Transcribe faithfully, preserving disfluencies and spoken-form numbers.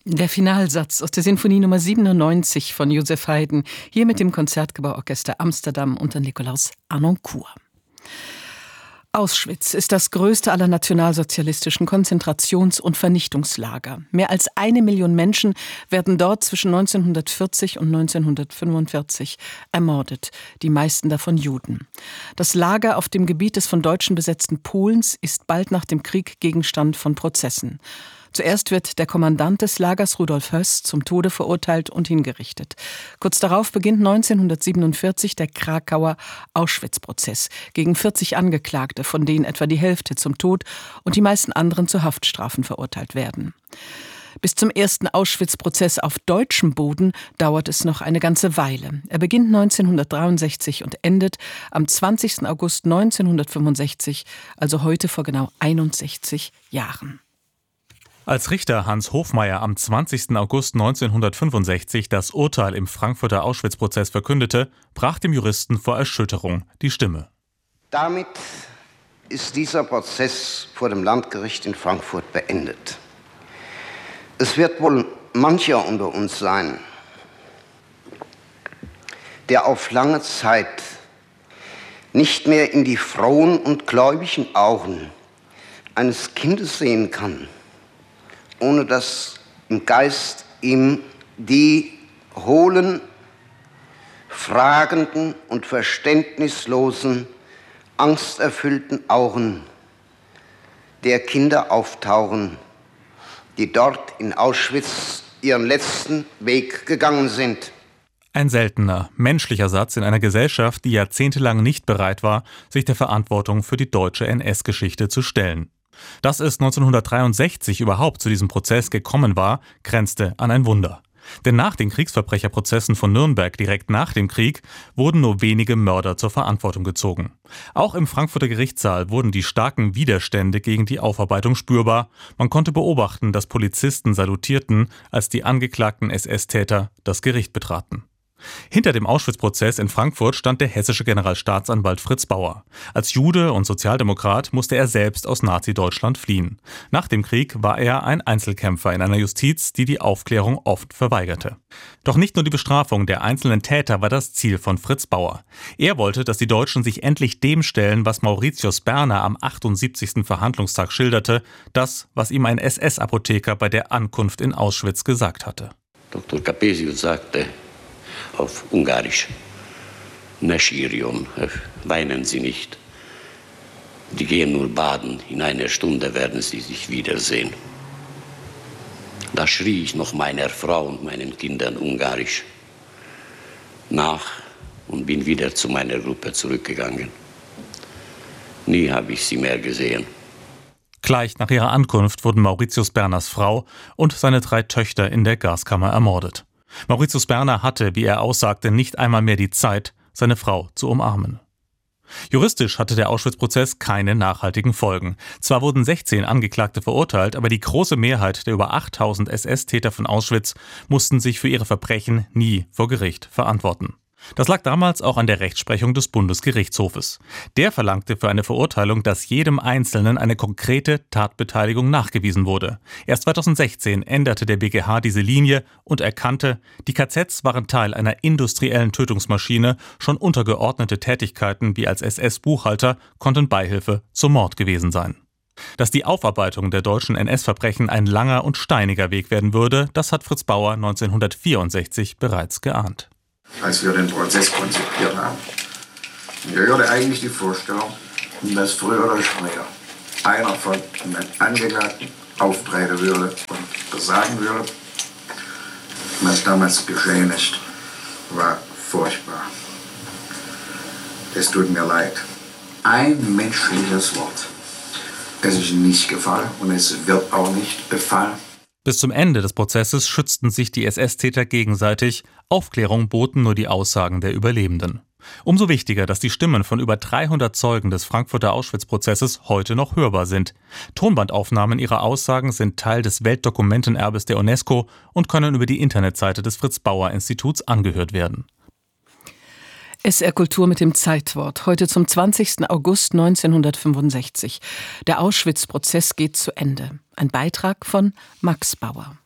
Der Finalsatz aus der Sinfonie Nummer siebenundneunzig von Joseph Haydn, hier mit dem Konzertgebauorchester Amsterdam unter Nikolaus Harnoncourt. Auschwitz ist das größte aller nationalsozialistischen Konzentrations- und Vernichtungslager. Mehr als eine Million Menschen werden dort zwischen neunzehnhundertvierzig und neunzehnhundertfünfundvierzig ermordet, die meisten davon Juden. Das Lager auf dem Gebiet des von Deutschen besetzten Polens ist bald nach dem Krieg Gegenstand von Prozessen. Zuerst wird der Kommandant des Lagers, Rudolf Höss, zum Tode verurteilt und hingerichtet. Kurz darauf beginnt neunzehnhundertsiebenundvierzig der Krakauer Auschwitz-Prozess gegen vierzig Angeklagte, von denen etwa die Hälfte zum Tod und die meisten anderen zu Haftstrafen verurteilt werden. Bis zum ersten Auschwitz-Prozess auf deutschem Boden dauert es noch eine ganze Weile. Er beginnt neunzehnhundertdreiundsechzig und endet am zwanzigsten August neunzehnhundertfünfundsechzig, also heute vor genau einundsechzig Jahren. Als Richter Hans Hofmeier am zwanzigsten August neunzehnhundertfünfundsechzig das Urteil im Frankfurter Auschwitz-Prozess verkündete, brach dem Juristen vor Erschütterung die Stimme. Damit ist dieser Prozess vor dem Landgericht in Frankfurt beendet. Es wird wohl mancher unter uns sein, der auf lange Zeit nicht mehr in die frohen und gläubigen Augen eines Kindes sehen kann, ohne dass im Geist ihm die hohlen, fragenden und verständnislosen, angsterfüllten Augen der Kinder auftauchen, die dort in Auschwitz ihren letzten Weg gegangen sind. Ein seltener, menschlicher Satz in einer Gesellschaft, die jahrzehntelang nicht bereit war, sich der Verantwortung für die deutsche N S-Geschichte zu stellen. Dass es neunzehnhundertdreiundsechzig überhaupt zu diesem Prozess gekommen war, grenzte an ein Wunder. Denn nach den Kriegsverbrecherprozessen von Nürnberg direkt nach dem Krieg wurden nur wenige Mörder zur Verantwortung gezogen. Auch im Frankfurter Gerichtssaal wurden die starken Widerstände gegen die Aufarbeitung spürbar. Man konnte beobachten, dass Polizisten salutierten, als die angeklagten S S-Täter das Gericht betraten. Hinter dem Auschwitz-Prozess in Frankfurt stand der hessische Generalstaatsanwalt Fritz Bauer. Als Jude und Sozialdemokrat musste er selbst aus Nazi-Deutschland fliehen. Nach dem Krieg war er ein Einzelkämpfer in einer Justiz, die die Aufklärung oft verweigerte. Doch nicht nur die Bestrafung der einzelnen Täter war das Ziel von Fritz Bauer. Er wollte, dass die Deutschen sich endlich dem stellen, was Mauritius Berner am achtundsiebzigsten Verhandlungstag schilderte, das, was ihm ein S S-Apotheker bei der Ankunft in Auschwitz gesagt hatte. Doktor Capesius sagte auf Ungarisch: Ne sírjon, weinen Sie nicht. Die gehen nur baden, in einer Stunde werden sie sich wiedersehen. Da schrie ich noch meiner Frau und meinen Kindern Ungarisch nach und bin wieder zu meiner Gruppe zurückgegangen. Nie habe ich sie mehr gesehen. Gleich nach ihrer Ankunft wurden Mauritius Berners Frau und seine drei Töchter in der Gaskammer ermordet. Mauritius Berner hatte, wie er aussagte, nicht einmal mehr die Zeit, seine Frau zu umarmen. Juristisch hatte der Auschwitz-Prozess keine nachhaltigen Folgen. Zwar wurden sechzehn Angeklagte verurteilt, aber die große Mehrheit der über achttausend S S-Täter von Auschwitz mussten sich für ihre Verbrechen nie vor Gericht verantworten. Das lag damals auch an der Rechtsprechung des Bundesgerichtshofes. Der verlangte für eine Verurteilung, dass jedem Einzelnen eine konkrete Tatbeteiligung nachgewiesen wurde. Erst zweitausendsechzehn änderte der B G H diese Linie und erkannte, die K Zs waren Teil einer industriellen Tötungsmaschine, schon untergeordnete Tätigkeiten wie als S S-Buchhalter konnten Beihilfe zum Mord gewesen sein. Dass die Aufarbeitung der deutschen N S-Verbrechen ein langer und steiniger Weg werden würde, das hat Fritz Bauer neunzehnhundertvierundsechzig bereits geahnt. Als wir den Prozess konzipiert haben. Ich hatte eigentlich die Vorstellung, dass früher oder später einer von den Angeklagten auftreten würde und sagen würde, was damals geschehen ist, war furchtbar. Es tut mir leid. Ein menschliches Wort. Es ist nicht gefallen und es wird auch nicht gefallen. Bis zum Ende des Prozesses schützten sich die S S-Täter gegenseitig, Aufklärung boten nur die Aussagen der Überlebenden. Umso wichtiger, dass die Stimmen von über dreihundert Zeugen des Frankfurter Auschwitz-Prozesses heute noch hörbar sind. Tonbandaufnahmen ihrer Aussagen sind Teil des Weltdokumentenerbes der UNESCO und können über die Internetseite des Fritz-Bauer-Instituts angehört werden. S R Kultur mit dem Zeitwort. Heute zum zwanzigsten August neunzehnhundertfünfundsechzig. Der Auschwitz-Prozess geht zu Ende. Ein Beitrag von Max Bauer.